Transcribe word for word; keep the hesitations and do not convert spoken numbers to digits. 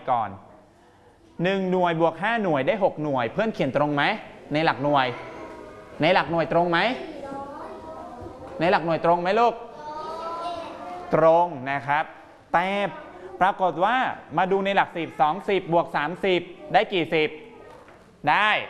ก่อนหนึ่งหน่วยบวกห้าหน่วยได้หกหน่วยเพื่อนเขียนตรงไหมในหลักหน่วยในหลักหน่วยตรงไหมในหลักหน่วยตรงไหมลูกตรงนะครับแต่ปรากฏว่ามาดูในหลักสิบ สองสิบบวกสามสิบได้กี่สิบได้